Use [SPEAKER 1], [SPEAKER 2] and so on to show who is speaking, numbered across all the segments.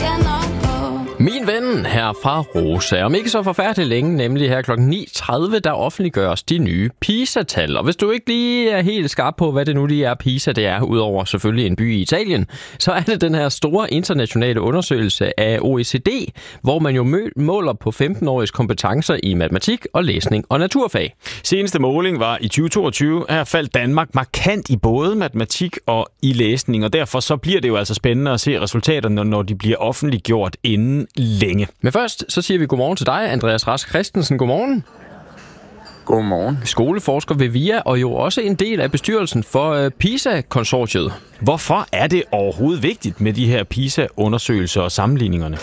[SPEAKER 1] Min ven her fra Rosa. Om ikke så forfærdeligt længe, nemlig her kl. 9.30, der offentliggøres de nye PISA-tal. Og hvis du ikke lige er helt skarp på, hvad det nu lige er PISA, det er, udover selvfølgelig en by i Italien, så er det den her store internationale undersøgelse af OECD, hvor man jo måler på 15-åriges kompetencer i matematik og læsning og naturfag.
[SPEAKER 2] Seneste måling var i 2022. Her faldt Danmark markant i både matematik og i læsning, og derfor så bliver det jo altså spændende at se resultaterne, når de bliver offentliggjort inden længe. Men først så siger vi godmorgen til dig, Andreas Rask Christensen. Godmorgen.
[SPEAKER 3] Godmorgen.
[SPEAKER 1] Skoleforsker ved VIA og jo også en del af bestyrelsen for PISA-konsortiet.
[SPEAKER 2] Hvorfor er det overhovedet vigtigt med de her PISA-undersøgelser og sammenligningerne?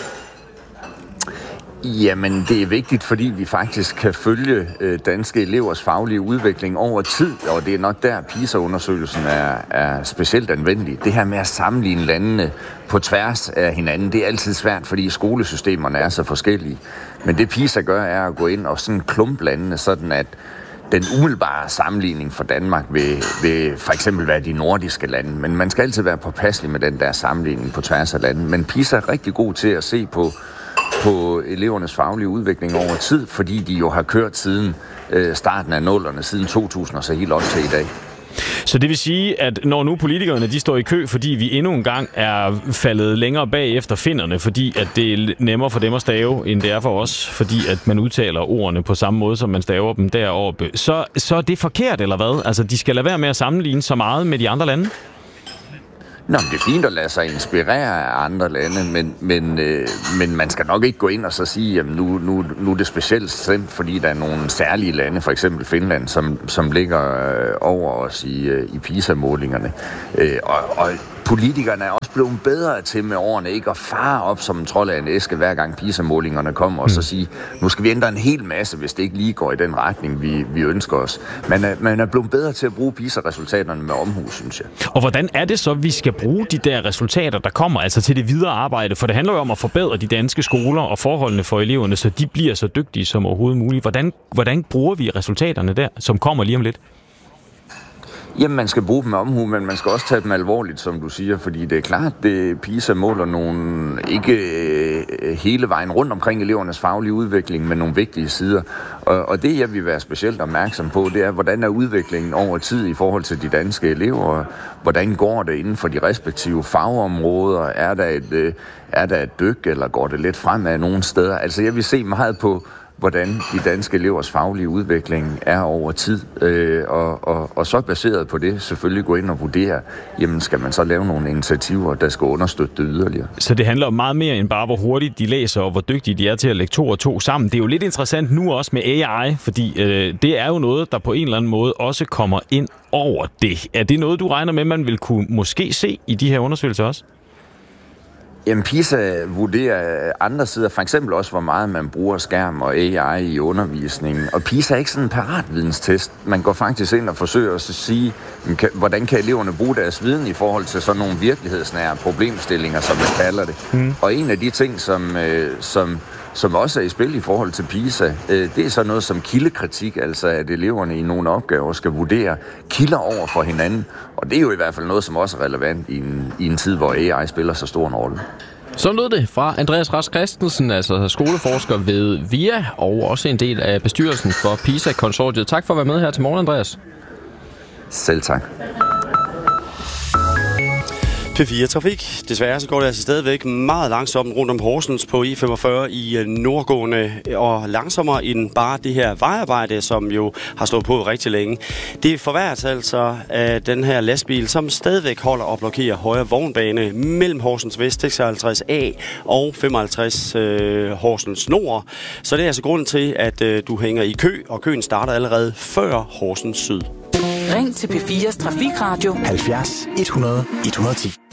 [SPEAKER 3] Jamen, det er vigtigt, fordi vi faktisk kan følge danske elevers faglige udvikling over tid, og det er nok der, PISA-undersøgelsen er specielt anvendelig. Det her med at sammenligne landene på tværs af hinanden, det er altid svært, fordi skolesystemerne er så forskellige. Men det PISA gør, er at gå ind og sådan klumpe landene, sådan at den umiddelbare sammenligning for Danmark vil for eksempel være de nordiske lande. Men man skal altid være påpasselig med den der sammenligning på tværs af landene. Men PISA er rigtig god til at se på elevernes faglige udvikling over tid, fordi de jo har kørt siden starten af 00'erne, siden 2000 og så helt op til i dag.
[SPEAKER 2] Så det vil sige, at når nu politikerne de står i kø, fordi vi endnu en gang er faldet længere bag efter finnerne, fordi at det er nemmere for dem at stave, end det er for os, fordi at man udtaler ordene på samme måde, som man staver dem deroppe, så er det forkert, eller hvad? Altså, de skal lade være med at sammenligne så meget med de andre lande?
[SPEAKER 3] Nå, men det er fint at lade sig inspirere af andre lande, men man skal nok ikke gå ind og så sige, at nu er det specielt slemt, fordi der er nogle særlige lande, for eksempel Finland, som ligger over os i PISA-målingerne. Og politikerne er også blevet bedre til med årene ikke at fare op som en trold af en æske, hver gang PISA-målingerne kommer, og så sige, nu skal vi ændre en hel masse, hvis det ikke lige går i den retning, vi ønsker os. Man er blevet bedre til at bruge PISA-resultaterne med omhu, synes jeg.
[SPEAKER 2] Og hvordan er det så, vi skal bruge de der resultater, der kommer altså til det videre arbejde? For det handler jo om at forbedre de danske skoler og forholdene for eleverne, så de bliver så dygtige som overhovedet muligt. Hvordan bruger vi resultaterne der, som kommer lige om lidt?
[SPEAKER 3] Jamen, man skal bruge dem med omhu, men man skal også tage dem alvorligt, som du siger, fordi det er klart, at PISA måler nogle ikke hele vejen rundt omkring elevernes faglige udvikling, men nogle vigtige sider. Og det, jeg vil være specielt opmærksom på, det er, hvordan er udviklingen over tid i forhold til de danske elever? Hvordan går det inden for de respektive fagområder? Er der et dyk, eller går det lidt fremad nogle steder? Altså, jeg vil se meget på, hvordan de danske elevers faglige udvikling er over tid, og så baseret på det selvfølgelig gå ind og vurdere, jamen skal man så lave nogle initiativer, der skal understøtte det yderligere. Så
[SPEAKER 2] det handler om meget mere end bare, hvor hurtigt de læser, og hvor dygtige de er til at lægge 2 og 2 sammen. Det er jo lidt interessant nu også med AI, fordi det er jo noget, der på en eller anden måde også kommer ind over det. Er det noget, du regner med, man vil kunne måske se i de her undersøgelser også?
[SPEAKER 3] Jamen, PISA vurderer andre sider, for eksempel også, hvor meget man bruger skærm og AI i undervisningen. Og PISA er ikke sådan en paratvidenstest. Man går faktisk ind og forsøger at sige, hvordan kan eleverne bruge deres viden i forhold til sådan nogle virkelighedsnære problemstillinger, som man kalder det. Og en af de ting, som også er i spil i forhold til PISA, det er så noget som kildekritik, altså at eleverne i nogle opgaver skal vurdere kilder over for hinanden. Og det er jo i hvert fald noget, som også er relevant i en tid, hvor AI spiller så stor en rolle.
[SPEAKER 1] Så lød det fra Andreas Rask Christensen, altså skoleforsker ved VIA, og også en del af bestyrelsen for PISA-konsortiet. Tak for at være med her til morgen, Andreas.
[SPEAKER 3] Selv tak.
[SPEAKER 4] P4 Trafik. Desværre så går det altså stadigvæk meget langsomt rundt om Horsens på I45 i nordgående, og langsommere end bare det her vejarbejde, som jo har stået på rigtig længe. Det forværres altså af den her lastbil, som stadigvæk holder og blokerer højre vognbane mellem Horsens Vest 56A og 55 Horsens Nord. Så det er altså grunden til, at du hænger i kø, og køen starter allerede før Horsens Syd.
[SPEAKER 5] Ring til P4's Trafikradio
[SPEAKER 6] 70 100 110.